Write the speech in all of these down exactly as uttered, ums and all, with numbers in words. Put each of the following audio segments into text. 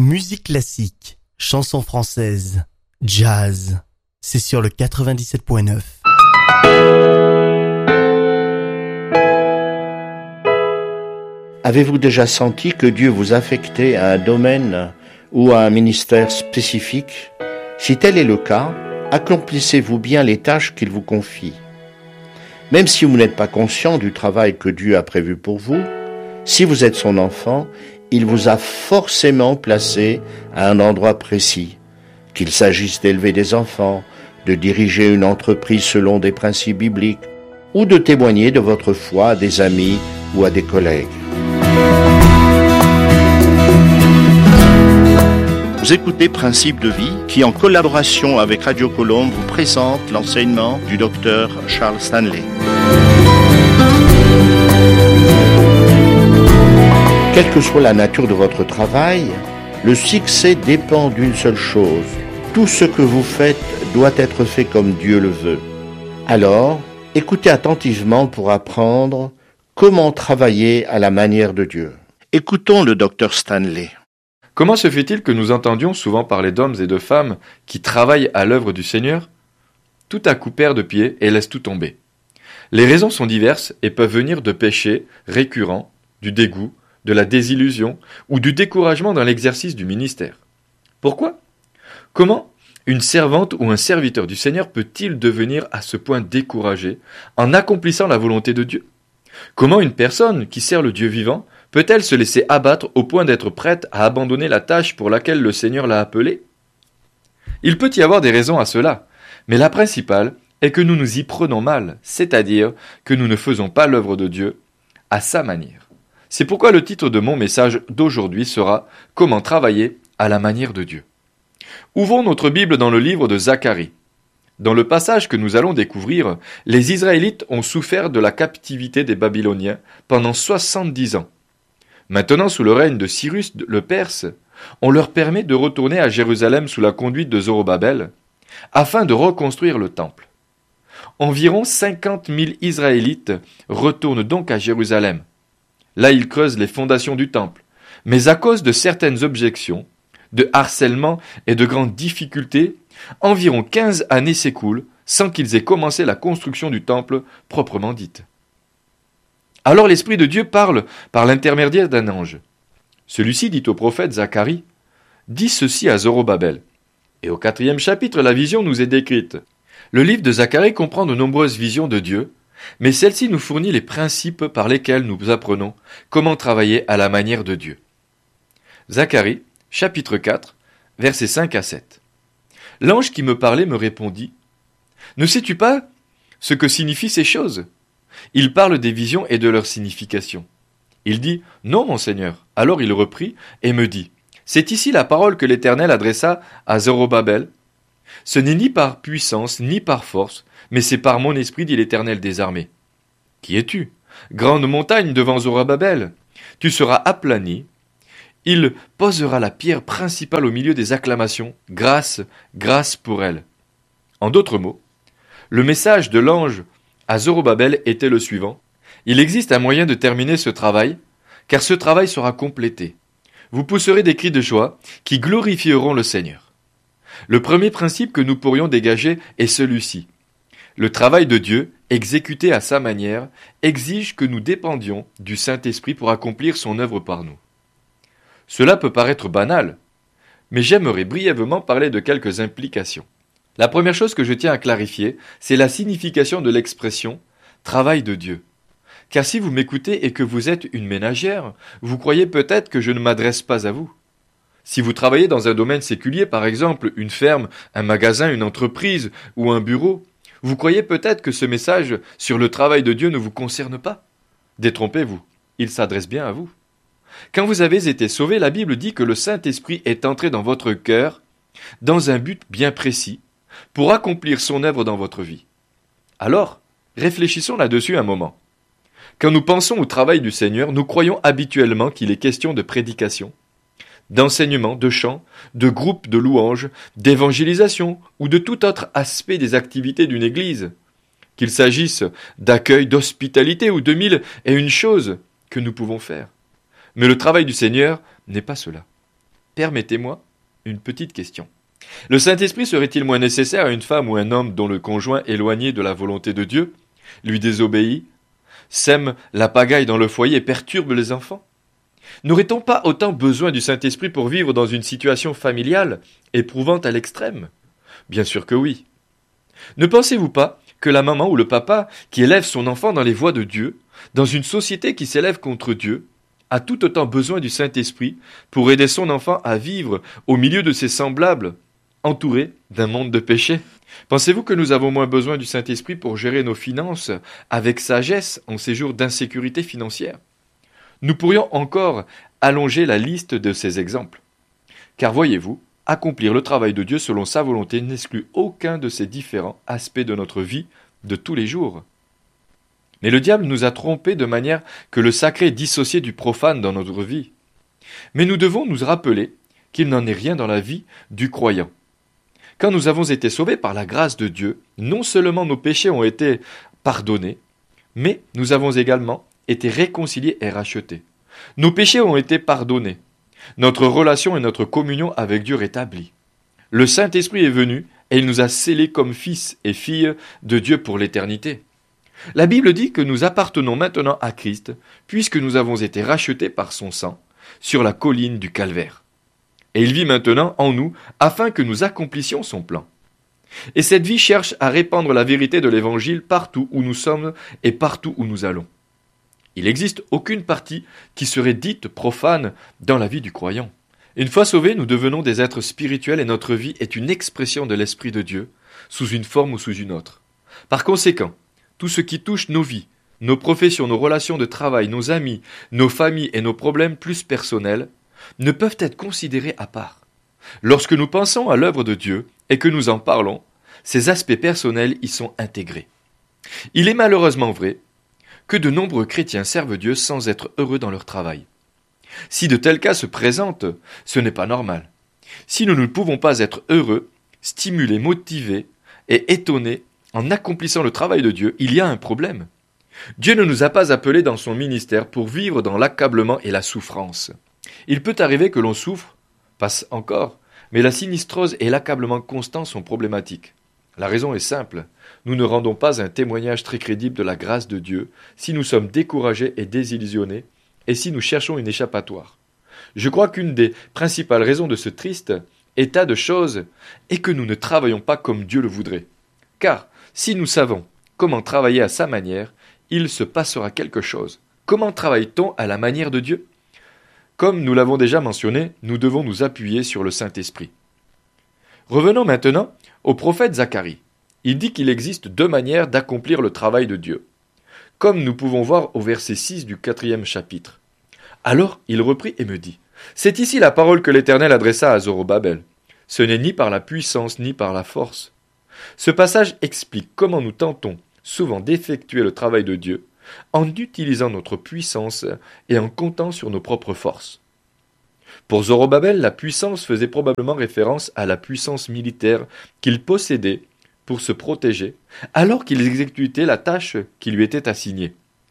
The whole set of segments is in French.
Musique classique, chansons françaises, jazz, c'est sur le quatre-vingt-dix-sept point neuf. Avez-vous déjà senti que Dieu vous affectait à un domaine ou à un ministère spécifique? Si tel est le cas, accomplissez-vous bien les tâches qu'il vous confie. Même si vous n'êtes pas conscient du travail que Dieu a prévu pour vous, si vous êtes son enfant, il vous a forcément placé à un endroit précis. Qu'il s'agisse d'élever des enfants, de diriger une entreprise selon des principes bibliques, ou de témoigner de votre foi à des amis ou à des collègues. Vous écoutez Principes de vie, qui en collaboration avec Radio Colombe vous présente l'enseignement du docteur Charles Stanley. Quelle que soit la nature de votre travail, le succès dépend d'une seule chose. Tout ce que vous faites doit être fait comme Dieu le veut. Alors, écoutez attentivement pour apprendre comment travailler à la manière de Dieu. Écoutons le docteur Stanley. Comment se fait-il que nous entendions souvent parler d'hommes et de femmes qui travaillent à l'œuvre du Seigneur? Tout à coup perdent pied et laissent tout tomber. Les raisons sont diverses et peuvent venir de péchés récurrents, du dégoût, de la désillusion ou du découragement dans l'exercice du ministère. Pourquoi? Comment une servante ou un serviteur du Seigneur peut-il devenir à ce point découragé en accomplissant la volonté de Dieu? Comment une personne qui sert le Dieu vivant peut-elle se laisser abattre au point d'être prête à abandonner la tâche pour laquelle le Seigneur l'a appelée? Il peut y avoir des raisons à cela, mais la principale est que nous nous y prenons mal, c'est-à-dire que nous ne faisons pas l'œuvre de Dieu à sa manière. C'est pourquoi le titre de mon message d'aujourd'hui sera « Comment travailler à la manière de Dieu ». Ouvrons notre Bible dans le livre de Zacharie. Dans le passage que nous allons découvrir, les Israélites ont souffert de la captivité des Babyloniens pendant soixante-dix ans. Maintenant, sous le règne de Cyrus le Perse, on leur permet de retourner à Jérusalem sous la conduite de Zorobabel, afin de reconstruire le temple. Environ cinquante mille Israélites retournent donc à Jérusalem. Là, ils creusent les fondations du temple. Mais à cause de certaines objections, de harcèlement et de grandes difficultés, environ quinze années s'écoulent sans qu'ils aient commencé la construction du temple proprement dite. Alors l'Esprit de Dieu parle par l'intermédiaire d'un ange. Celui-ci dit au prophète Zacharie, « Dis ceci à Zorobabel. » Et au quatrième chapitre, la vision nous est décrite. Le livre de Zacharie comprend de nombreuses visions de Dieu, mais celle-ci nous fournit les principes par lesquels nous apprenons comment travailler à la manière de Dieu. Zacharie, chapitre quatre, versets cinq à sept. L'ange qui me parlait me répondit, « Ne sais-tu pas ce que signifient ces choses ?» Il parle des visions et de leur signification. Il dit, « Non, mon Seigneur. » Alors il reprit et me dit, « C'est ici la parole que l'Éternel adressa à Zorobabel. Ce n'est ni par puissance, ni par force, mais c'est par mon esprit, dit l'Éternel des armées. Qui es-tu? Grande montagne devant Zorobabel. Tu seras aplani. Il posera la pierre principale au milieu des acclamations. Grâce, grâce pour elle. En d'autres mots, le message de l'ange à Zorobabel était le suivant. Il existe un moyen de terminer ce travail, car ce travail sera complété. Vous pousserez des cris de joie qui glorifieront le Seigneur. Le premier principe que nous pourrions dégager est celui-ci. Le travail de Dieu, exécuté à sa manière, exige que nous dépendions du Saint-Esprit pour accomplir son œuvre par nous. Cela peut paraître banal, mais j'aimerais brièvement parler de quelques implications. La première chose que je tiens à clarifier, c'est la signification de l'expression « travail de Dieu ». Car si vous m'écoutez et que vous êtes une ménagère, vous croyez peut-être que je ne m'adresse pas à vous. Si vous travaillez dans un domaine séculier, par exemple une ferme, un magasin, une entreprise ou un bureau, vous croyez peut-être que ce message sur le travail de Dieu ne vous concerne pas. Détrompez-vous, il s'adresse bien à vous. Quand vous avez été sauvés, la Bible dit que le Saint-Esprit est entré dans votre cœur dans un but bien précis pour accomplir son œuvre dans votre vie. Alors, réfléchissons là-dessus un moment. Quand nous pensons au travail du Seigneur, nous croyons habituellement qu'il est question de prédication, d'enseignement, de chant, de groupe de louanges, d'évangélisation ou de tout autre aspect des activités d'une église, qu'il s'agisse d'accueil, d'hospitalité ou de mille et une choses que nous pouvons faire. Mais le travail du Seigneur n'est pas cela. Permettez-moi une petite question. Le Saint-Esprit serait-il moins nécessaire à une femme ou un homme dont le conjoint éloigné de la volonté de Dieu lui désobéit, sème la pagaille dans le foyer et perturbe les enfants? N'aurait-on pas autant besoin du Saint-Esprit pour vivre dans une situation familiale éprouvante à l'extrême? Bien sûr que oui. Ne pensez-vous pas que la maman ou le papa qui élève son enfant dans les voies de Dieu, dans une société qui s'élève contre Dieu, a tout autant besoin du Saint-Esprit pour aider son enfant à vivre au milieu de ses semblables, entouré d'un monde de péché? Pensez-vous que nous avons moins besoin du Saint-Esprit pour gérer nos finances avec sagesse en ces jours d'insécurité financière? Nous pourrions encore allonger la liste de ces exemples. Car voyez-vous, accomplir le travail de Dieu selon sa volonté n'exclut aucun de ces différents aspects de notre vie de tous les jours. Mais le diable nous a trompés de manière que le sacré est dissocié du profane dans notre vie. Mais nous devons nous rappeler qu'il n'en est rien dans la vie du croyant. Quand nous avons été sauvés par la grâce de Dieu, non seulement nos péchés ont été pardonnés, mais nous avons également été réconciliés et rachetés. Nos péchés ont été pardonnés. Notre relation et notre communion avec Dieu rétablie. Le Saint-Esprit est venu et il nous a scellés comme fils et filles de Dieu pour l'éternité. La Bible dit que nous appartenons maintenant à Christ, puisque nous avons été rachetés par son sang sur la colline du Calvaire. Et il vit maintenant en nous afin que nous accomplissions son plan. Et cette vie cherche à répandre la vérité de l'Évangile partout où nous sommes et partout où nous allons. Il n'existe aucune partie qui serait dite profane dans la vie du croyant. Une fois sauvés, nous devenons des êtres spirituels et notre vie est une expression de l'Esprit de Dieu, sous une forme ou sous une autre. Par conséquent, tout ce qui touche nos vies, nos professions, nos relations de travail, nos amis, nos familles et nos problèmes plus personnels, ne peuvent être considérés à part. Lorsque nous pensons à l'œuvre de Dieu et que nous en parlons, ces aspects personnels y sont intégrés. Il est malheureusement vrai que de nombreux chrétiens servent Dieu sans être heureux dans leur travail. Si de tels cas se présentent, ce n'est pas normal. Si nous ne pouvons pas être heureux, stimulés, motivés et étonnés en accomplissant le travail de Dieu, il y a un problème. Dieu ne nous a pas appelés dans son ministère pour vivre dans l'accablement et la souffrance. Il peut arriver que l'on souffre, passe encore, mais la sinistrose et l'accablement constant sont problématiques. La raison est simple, nous ne rendons pas un témoignage très crédible de la grâce de Dieu si nous sommes découragés et désillusionnés et si nous cherchons une échappatoire. Je crois qu'une des principales raisons de ce triste état de choses est que nous ne travaillons pas comme Dieu le voudrait. Car si nous savons comment travailler à sa manière, il se passera quelque chose. Comment travaille-t-on à la manière de Dieu? Comme nous l'avons déjà mentionné, nous devons nous appuyer sur le Saint-Esprit. Revenons maintenant au prophète Zacharie. Il dit qu'il existe deux manières d'accomplir le travail de Dieu, comme nous pouvons voir au verset six du quatrième chapitre. Alors il reprit et me dit, « C'est ici la parole que l'Éternel adressa à Zorobabel. Ce n'est ni par la puissance ni par la force. » Ce passage explique comment nous tentons souvent d'effectuer le travail de Dieu en utilisant notre puissance et en comptant sur nos propres forces. Pour Zorobabel, la puissance faisait probablement référence à la puissance militaire qu'il possédait pour se protéger, alors qu'il exécutait la tâche qui lui était assignée.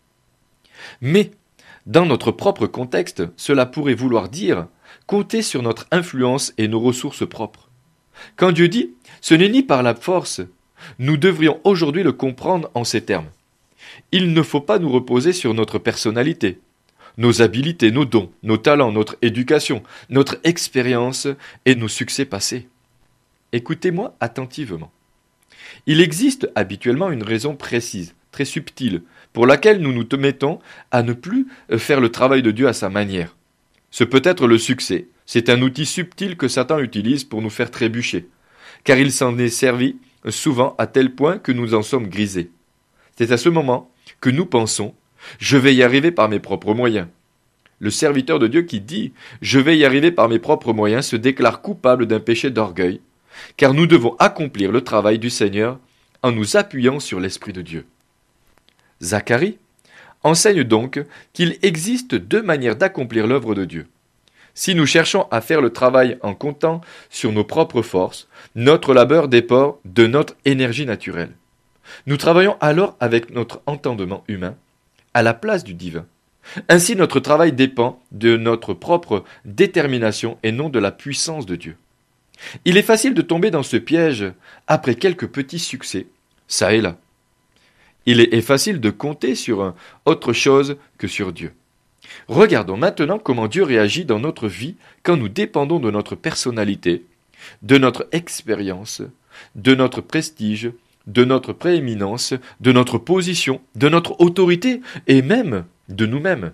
Mais, dans notre propre contexte, cela pourrait vouloir dire compter sur notre influence et nos ressources propres. Quand Dieu dit « ce n'est ni par la force », nous devrions aujourd'hui le comprendre en ces termes. Il ne faut pas nous reposer sur notre personnalité, nos habiletés, nos dons, nos talents, notre éducation, notre expérience et nos succès passés. Écoutez-moi attentivement. Il existe habituellement une raison précise, très subtile, pour laquelle nous nous mettons à ne plus faire le travail de Dieu à sa manière. Ce peut être le succès. C'est un outil subtil que Satan utilise pour nous faire trébucher, car il s'en est servi souvent à tel point que nous en sommes grisés. C'est à ce moment que nous pensons « je vais y arriver par mes propres moyens ». Le serviteur de Dieu qui dit « je vais y arriver par mes propres moyens » se déclare coupable d'un péché d'orgueil, car nous devons accomplir le travail du Seigneur en nous appuyant sur l'Esprit de Dieu. Zacharie enseigne donc qu'il existe deux manières d'accomplir l'œuvre de Dieu. Si nous cherchons à faire le travail en comptant sur nos propres forces, notre labeur dépend de notre énergie naturelle. Nous travaillons alors avec notre entendement humain à la place du divin. Ainsi notre travail dépend de notre propre détermination et non de la puissance de Dieu. Il est facile de tomber dans ce piège après quelques petits succès, ça et là. Il est facile de compter sur autre chose que sur Dieu. Regardons maintenant comment Dieu réagit dans notre vie quand nous dépendons de notre personnalité, de notre expérience, de notre prestige, de notre prééminence, de notre position, de notre autorité et même de nous-mêmes.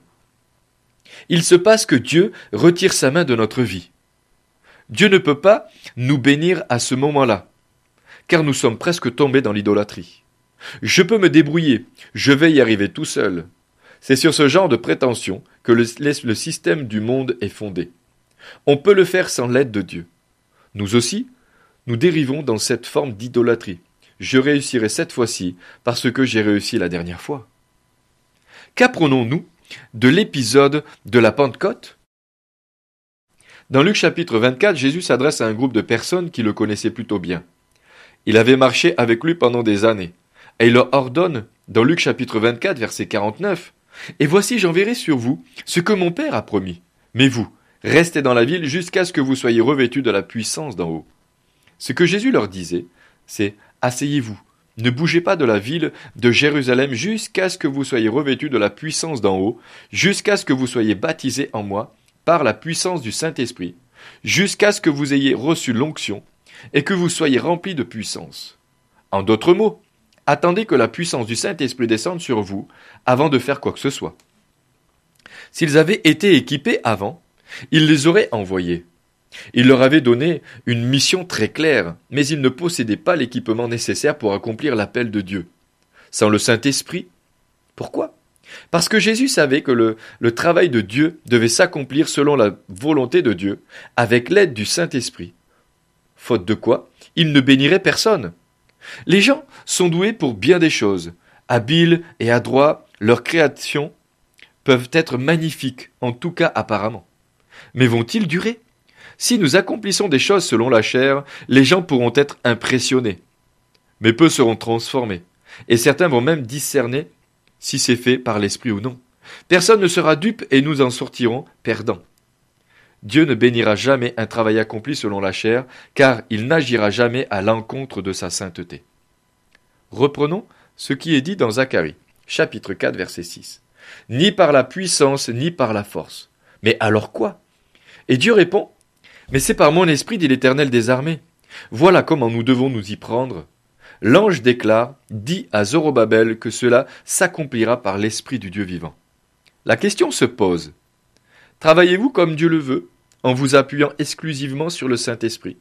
Il se passe que Dieu retire sa main de notre vie. Dieu ne peut pas nous bénir à ce moment-là, car nous sommes presque tombés dans l'idolâtrie. Je peux me débrouiller, je vais y arriver tout seul. C'est sur ce genre de prétention que le, le système du monde est fondé. On peut le faire sans l'aide de Dieu. Nous aussi, nous dérivons dans cette forme d'idolâtrie. Je réussirai cette fois-ci parce que j'ai réussi la dernière fois. Qu'apprenons-nous de l'épisode de la Pentecôte? Dans Luc chapitre vingt-quatre, Jésus s'adresse à un groupe de personnes qui le connaissaient plutôt bien. Il avait marché avec lui pendant des années. Et il leur ordonne, dans Luc chapitre vingt-quatre, verset quarante-neuf, « Et voici, j'enverrai sur vous ce que mon Père a promis. Mais vous, restez dans la ville jusqu'à ce que vous soyez revêtus de la puissance d'en haut. » Ce que Jésus leur disait, c'est « Asseyez-vous, ne bougez pas de la ville de Jérusalem jusqu'à ce que vous soyez revêtus de la puissance d'en haut, jusqu'à ce que vous soyez baptisés en moi par la puissance du Saint-Esprit, jusqu'à ce que vous ayez reçu l'onction et que vous soyez remplis de puissance. » En d'autres mots, attendez que la puissance du Saint-Esprit descende sur vous avant de faire quoi que ce soit. S'ils avaient été équipés avant, il les aurait envoyés. Il leur avait donné une mission très claire, mais ils ne possédaient pas l'équipement nécessaire pour accomplir l'appel de Dieu. Sans le Saint-Esprit, pourquoi? Parce que Jésus savait que le, le travail de Dieu devait s'accomplir selon la volonté de Dieu, avec l'aide du Saint-Esprit. Faute de quoi, il ne bénirait personne. Les gens sont doués pour bien des choses. Habiles et adroits, leurs créations peuvent être magnifiques, en tout cas apparemment. Mais vont-ils durer? Si nous accomplissons des choses selon la chair, les gens pourront être impressionnés. Mais peu seront transformés. Et certains vont même discerner si c'est fait par l'Esprit ou non. Personne ne sera dupe et nous en sortirons perdants. Dieu ne bénira jamais un travail accompli selon la chair, car il n'agira jamais à l'encontre de sa sainteté. Reprenons ce qui est dit dans Zacharie, chapitre quatre, verset six. « Ni par la puissance, ni par la force. Mais alors quoi ?» Et Dieu répond, « Mais c'est par mon esprit, dit l'Éternel des armées. Voilà comment nous devons nous y prendre. » L'ange déclare, dit à Zorobabel que cela s'accomplira par l'esprit du Dieu vivant. La question se pose. Travaillez-vous comme Dieu le veut, en vous appuyant exclusivement sur le Saint-Esprit?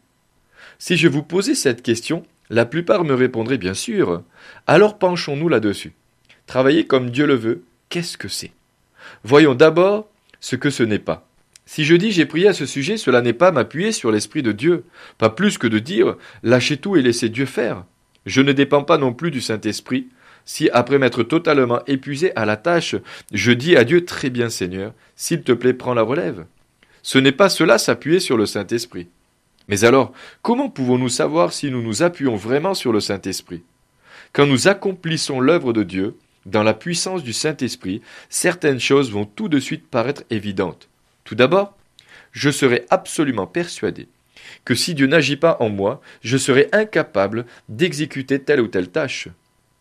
Si je vous posais cette question, la plupart me répondraient bien sûr. Alors penchons-nous là-dessus. Travailler comme Dieu le veut, qu'est-ce que c'est? Voyons d'abord ce que ce n'est pas. Si je dis j'ai prié à ce sujet, cela n'est pas m'appuyer sur l'Esprit de Dieu, pas plus que de dire lâchez tout et laissez Dieu faire. Je ne dépends pas non plus du Saint-Esprit. Si, après m'être totalement épuisé à la tâche, je dis à Dieu, très bien Seigneur, s'il te plaît, prends la relève. Ce n'est pas cela s'appuyer sur le Saint-Esprit. Mais alors, comment pouvons-nous savoir si nous nous appuyons vraiment sur le Saint-Esprit? Quand nous accomplissons l'œuvre de Dieu, dans la puissance du Saint-Esprit, certaines choses vont tout de suite paraître évidentes. Tout d'abord, je serai absolument persuadé que si Dieu n'agit pas en moi, je serai incapable d'exécuter telle ou telle tâche.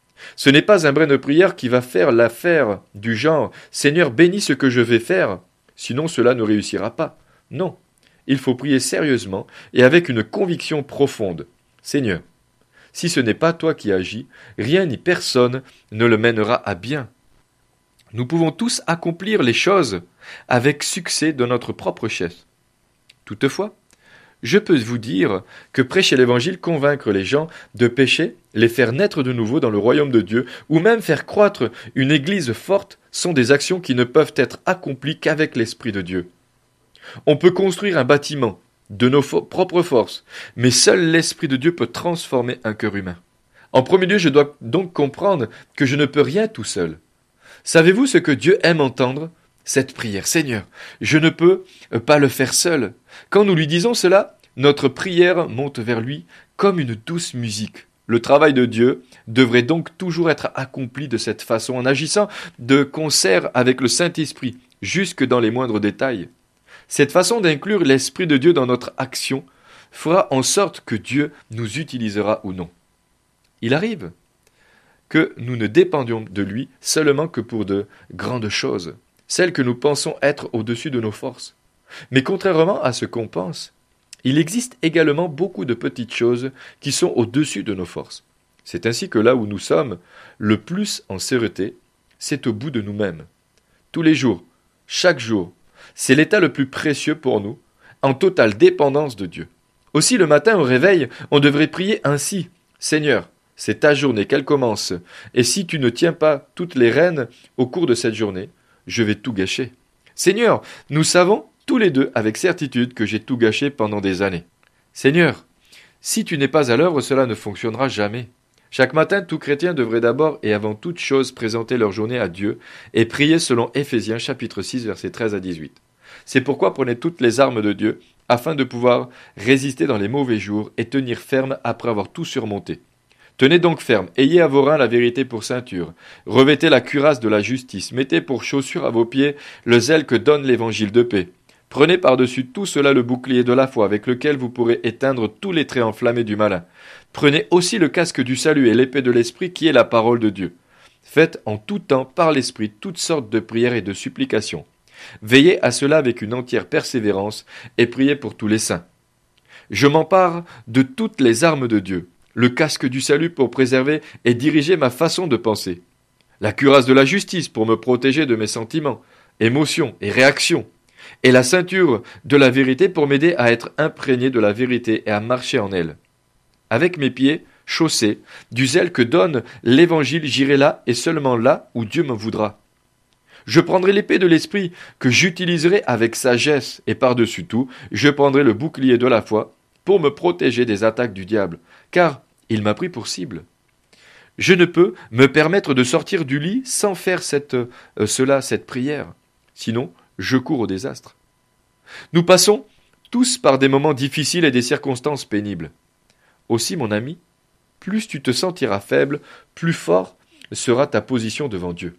Ce n'est pas un brin de prière qui va faire l'affaire du genre « Seigneur, bénis ce que je vais faire », sinon cela ne réussira pas. Non, il faut prier sérieusement et avec une conviction profonde. « Seigneur, si ce n'est pas toi qui agis, rien ni personne ne le mènera à bien. » Nous pouvons tous accomplir les choses avec succès de notre propre chef. Toutefois, je peux vous dire que prêcher l'Évangile, convaincre les gens de pécher, les faire naître de nouveau dans le royaume de Dieu, ou même faire croître une Église forte, sont des actions qui ne peuvent être accomplies qu'avec l'Esprit de Dieu. On peut construire un bâtiment de nos fo- propres forces, mais seul l'Esprit de Dieu peut transformer un cœur humain. En premier lieu, je dois donc comprendre que je ne peux rien tout seul. Savez-vous ce que Dieu aime entendre ? Cette prière, Seigneur, je ne peux pas le faire seul. Quand nous lui disons cela, notre prière monte vers lui comme une douce musique. Le travail de Dieu devrait donc toujours être accompli de cette façon, en agissant de concert avec le Saint-Esprit, jusque dans les moindres détails. Cette façon d'inclure l'Esprit de Dieu dans notre action fera en sorte que Dieu nous utilisera ou non. Il arrive que nous ne dépendions de lui seulement que pour de grandes choses, celles que nous pensons être au-dessus de nos forces. Mais contrairement à ce qu'on pense, il existe également beaucoup de petites choses qui sont au-dessus de nos forces. C'est ainsi que là où nous sommes le plus en sûreté, c'est au bout de nous-mêmes. Tous les jours, chaque jour, c'est l'état le plus précieux pour nous, en totale dépendance de Dieu. Aussi le matin au réveil, on devrait prier ainsi. Seigneur, c'est ta journée qu'elle commence, et si tu ne tiens pas toutes les rênes au cours de cette journée, je vais tout gâcher. Seigneur, nous savons tous les deux avec certitude que j'ai tout gâché pendant des années. Seigneur, si tu n'es pas à l'œuvre, cela ne fonctionnera jamais. Chaque matin, tout chrétien devrait d'abord et avant toute chose présenter leur journée à Dieu et prier selon Éphésiens chapitre six versets treize à dix-huit. C'est pourquoi prenez toutes les armes de Dieu afin de pouvoir résister dans les mauvais jours et tenir ferme après avoir tout surmonté. Tenez donc ferme, ayez à vos reins la vérité pour ceinture, revêtez la cuirasse de la justice, mettez pour chaussure à vos pieds le zèle que donne l'évangile de paix. Prenez par-dessus tout cela le bouclier de la foi avec lequel vous pourrez éteindre tous les traits enflammés du malin. Prenez aussi le casque du salut et l'épée de l'esprit qui est la parole de Dieu. Faites en tout temps par l'esprit toutes sortes de prières et de supplications. Veillez à cela avec une entière persévérance et priez pour tous les saints. Je m'empare de toutes les armes de Dieu, le casque du salut pour préserver et diriger ma façon de penser, la cuirasse de la justice pour me protéger de mes sentiments, émotions et réactions, et la ceinture de la vérité pour m'aider à être imprégné de la vérité et à marcher en elle. Avec mes pieds chaussés du zèle que donne l'évangile, j'irai là et seulement là où Dieu me voudra. Je prendrai l'épée de l'esprit que j'utiliserai avec sagesse et par-dessus tout, je prendrai le bouclier de la foi pour me protéger des attaques du diable, car il m'a pris pour cible. Je ne peux me permettre de sortir du lit sans faire cette, euh, cela, cette prière. Sinon, je cours au désastre. Nous passons tous par des moments difficiles et des circonstances pénibles. Aussi, mon ami, plus tu te sentiras faible, plus fort sera ta position devant Dieu.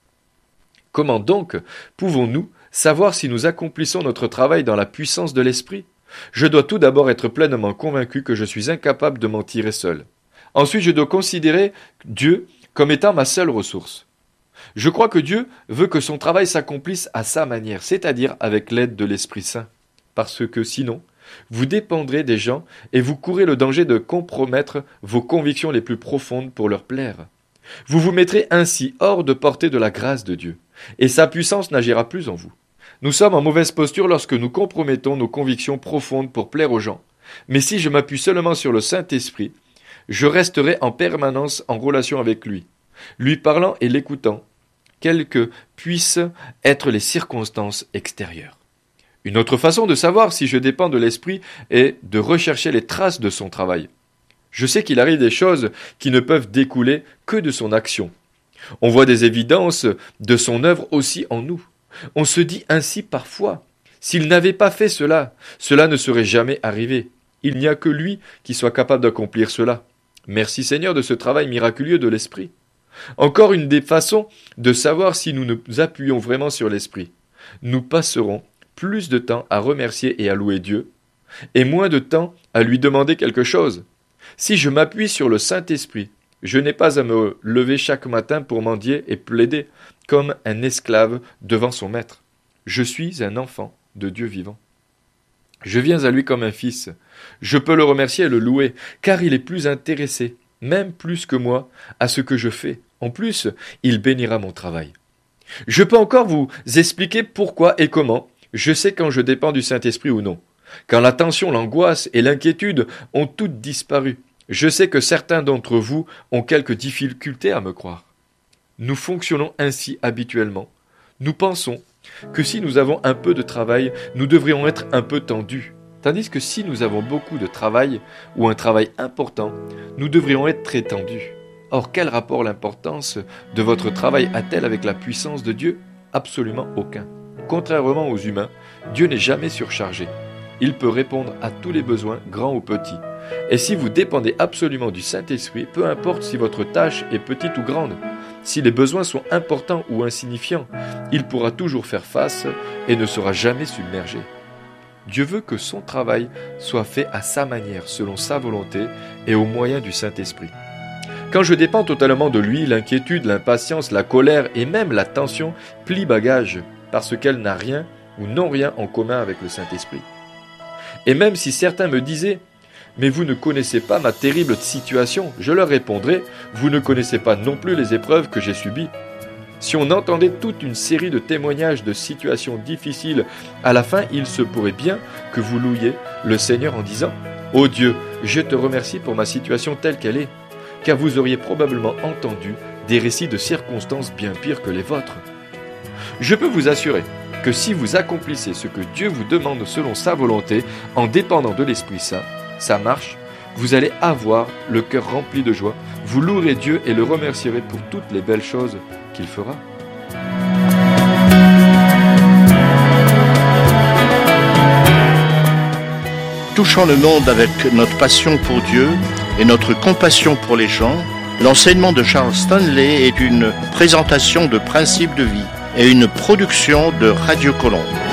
Comment donc pouvons-nous savoir si nous accomplissons notre travail dans la puissance de l'Esprit ? Je dois tout d'abord être pleinement convaincu que je suis incapable de m'en tirer seul. Ensuite, je dois considérer Dieu comme étant ma seule ressource. Je crois que Dieu veut que son travail s'accomplisse à sa manière, c'est-à-dire avec l'aide de l'Esprit Saint. Parce que sinon, vous dépendrez des gens et vous courez le danger de compromettre vos convictions les plus profondes pour leur plaire. Vous vous mettrez ainsi hors de portée de la grâce de Dieu, et sa puissance n'agira plus en vous. Nous sommes en mauvaise posture lorsque nous compromettons nos convictions profondes pour plaire aux gens. Mais si je m'appuie seulement sur le Saint-Esprit, je resterai en permanence en relation avec lui, lui parlant et l'écoutant, quelles que puissent être les circonstances extérieures. Une autre façon de savoir si je dépends de l'Esprit est de rechercher les traces de son travail. Je sais qu'il arrive des choses qui ne peuvent découler que de son action. On voit des évidences de son œuvre aussi en nous. On se dit ainsi parfois, s'il n'avait pas fait cela, cela ne serait jamais arrivé. Il n'y a que lui qui soit capable d'accomplir cela. Merci Seigneur de ce travail miraculeux de l'Esprit. Encore une des façons de savoir si nous nous appuyons vraiment sur l'Esprit. Nous passerons plus de temps à remercier et à louer Dieu, et moins de temps à lui demander quelque chose. Si je m'appuie sur le Saint-Esprit, je n'ai pas à me lever chaque matin pour mendier et plaider comme un esclave devant son maître. Je suis un enfant de Dieu vivant. Je viens à lui comme un fils. Je peux le remercier et le louer, car il est plus intéressé, même plus que moi, à ce que je fais. En plus, il bénira mon travail. Je peux encore vous expliquer pourquoi et comment je sais quand je dépends du Saint-Esprit ou non. Quand la tension, l'angoisse et l'inquiétude ont toutes disparu, je sais que certains d'entre vous ont quelques difficultés à me croire. Nous fonctionnons ainsi habituellement. Nous pensons que si nous avons un peu de travail, nous devrions être un peu tendus. Tandis que si nous avons beaucoup de travail, ou un travail important, nous devrions être très tendus. Or, quel rapport l'importance de votre travail a-t-elle avec la puissance de Dieu ? Absolument aucun. Contrairement aux humains, Dieu n'est jamais surchargé. Il peut répondre à tous les besoins, grands ou petits. Et si vous dépendez absolument du Saint-Esprit, peu importe si votre tâche est petite ou grande, si les besoins sont importants ou insignifiants, il pourra toujours faire face et ne sera jamais submergé. Dieu veut que son travail soit fait à sa manière, selon sa volonté et au moyen du Saint-Esprit. Quand je dépends totalement de lui, l'inquiétude, l'impatience, la colère et même la tension plient bagage parce qu'elle n'a rien ou n'ont rien en commun avec le Saint-Esprit. Et même si certains me disaient « Mais vous ne connaissez pas ma terrible situation », je leur répondrais « Vous ne connaissez pas non plus les épreuves que j'ai subies ». Si on entendait toute une série de témoignages de situations difficiles, à la fin, il se pourrait bien que vous louiez le Seigneur en disant « Ô Dieu, je te remercie pour ma situation telle qu'elle est », car vous auriez probablement entendu des récits de circonstances bien pires que les vôtres. Je peux vous assurer que si vous accomplissez ce que Dieu vous demande selon sa volonté, en dépendant de l'Esprit Saint, ça marche, vous allez avoir le cœur rempli de joie, vous louerez Dieu et le remercierez pour toutes les belles choses qu'il fera. Touchant le monde avec notre passion pour Dieu et notre compassion pour les gens, l'enseignement de Charles Stanley est une présentation de principes de vie et une production de Radio Colombe.